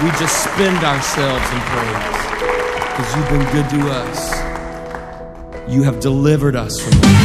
We just spend ourselves in praise because you've been good to us. You have delivered us from the